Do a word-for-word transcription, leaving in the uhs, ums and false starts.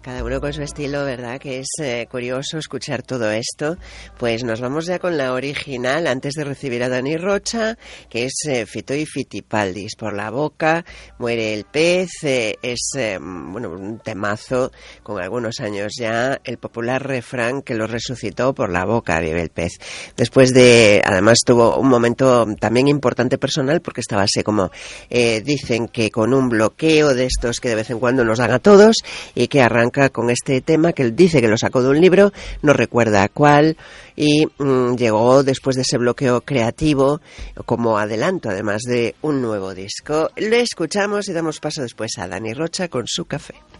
Cada uno con su estilo, ¿verdad? Que es eh, curioso escuchar todo esto. Pues nos vamos ya con la original, antes de recibir a Dani Rocha, que es eh, Fito y Fitipaldis. Por la boca muere el pez. Eh, es eh, bueno, un temazo con algunos años ya. El popular refrán que lo resucitó: por la boca vive el pez. Después de, además tuvo un momento también importante personal, porque estaba así como, eh, dicen que con un bloqueo de estos que de vez en cuando nos dan a todos, y que arranca con este tema que él dice que lo sacó de un libro, no recuerda cuál, y mmm, llegó después de ese bloqueo creativo como adelanto, además de un nuevo disco. Lo escuchamos y damos paso después a Dani Rocha con Su Café.